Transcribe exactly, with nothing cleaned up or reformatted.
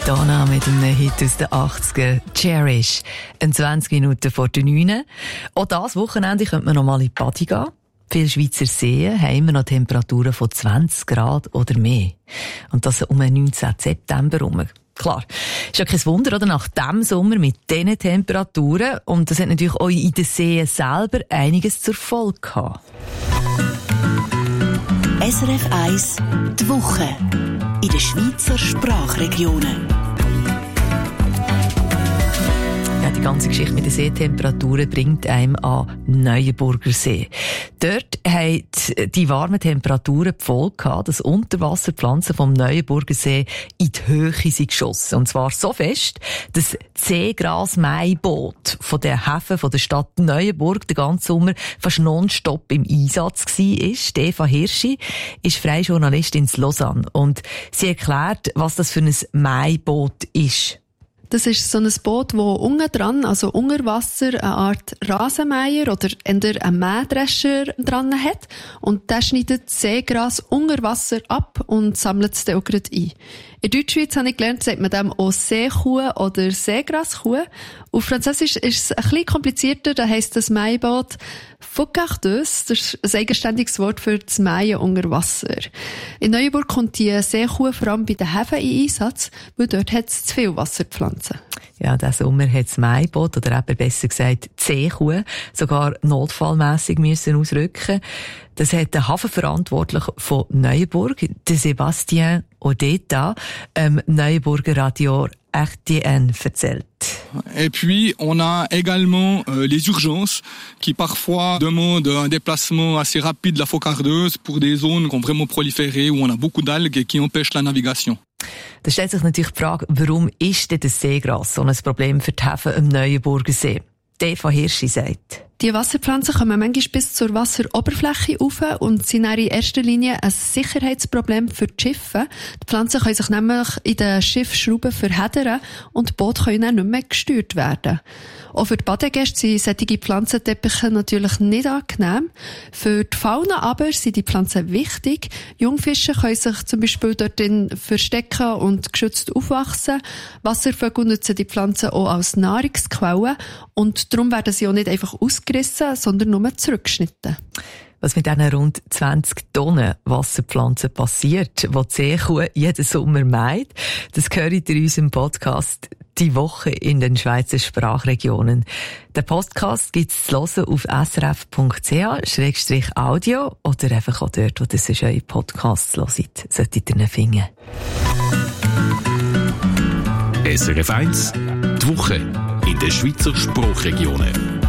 Donna mit einem Hit aus den achtziger, Cherish. In zwanzig Minuten vor der neun. Auch dieses Wochenende könnte man noch mal in die Party gehen. Viele Schweizer Seen haben immer noch Temperaturen von zwanzig Grad oder mehr. Und das um den neunzehnten September herum. Klar, ist ja kein Wunder, oder? Nach diesem Sommer mit diesen Temperaturen. Und das hat natürlich auch in den Seen selber einiges zur Folge gehabt. S R F eins die Woche in den Schweizer Sprachregionen. Ja, die ganze Geschichte mit den Seetemperaturen bringt einem an Neuenburger See. Dort haben die warmen Temperaturen die Folge gehabt, dass Unterwasserpflanzen vom Neuenburger See in die Höhe sind geschossen. Und zwar so fest, dass das Seegras-Maiboot von der Häfen von der Stadt Neuenburg den ganzen Sommer fast nonstop im Einsatz war. Stefan Hirschi ist freie Journalistin in Lausanne und sie erklärt, was das für ein Maiboot ist. Das ist so ein Boot, das unten dran, also unter Wasser, eine Art Rasenmäher oder eher einen Mähdrescher dran hat. Und der schneidet Seegras unter Wasser ab und sammelt es dann auch gerade ein. In Deutschschweiz habe ich gelernt, sagt man dem auch Seekuh oder Seegraskuh. Auf Französisch ist es ein bisschen komplizierter, da heisst das Maiboot Foucardeuse. Das ist ein eigenständiges Wort für das Mähen unter Wasser. In Neuenburg kommt die Seekuh vor allem bei den Häfen in Einsatz, weil dort hat es zu viel Wasserpflanzen. Ja, diesen Sommer hat das Maiboot, oder eben besser gesagt die Seekuh, sogar notfallmässig müssen ausrücken. Das hat der Hafenverantwortliche von Neuenburg, der Sébastien Odetta, ähm, Neuenburger Radio R T N erzählt. Et puis, on a également euh, les urgences qui parfois demandent un déplacement assez rapide de la Foucardeuse pour des zones qui ont vraiment proliféré, où on a beaucoup d'algues et qui empêchent la navigation. Da stellt sich natürlich die Frage, warum ist denn das Seegras so ein Problem für die Häfen am Neuenburger See? Stefan Hirschi sagt: Die Wasserpflanzen kommen manchmal bis zur Wasseroberfläche rauf und sind in erster Linie ein Sicherheitsproblem für die Schiffe. Die Pflanzen können sich nämlich in den Schiffsschrauben verheddern und die Boote können dann nicht mehr gesteuert werden. Auch für die Badegäste sind solche Pflanzenteppiche natürlich nicht angenehm. Für die Fauna aber sind die Pflanzen wichtig. Jungfische können sich zum Beispiel dort verstecken und geschützt aufwachsen. Wasservögel nutzen die Pflanzen auch als Nahrungsquelle und darum werden sie auch nicht einfach ausgerissen, sondern nur zurückgeschnitten. Was mit diesen rund zwanzig Tonnen Wasserpflanzen passiert, die die Seekuh jeden Sommer mäht, das hört ihr in unserem Podcast «Die Woche in den Schweizer Sprachregionen». Den Podcast gibt es zu hören auf s r f punkt c h slash audio oder einfach auch dort, wo ihr sonst eure Podcasts hört. Solltet ihr ihn finden. S R F eins, die Woche in den Schweizer Sprachregionen.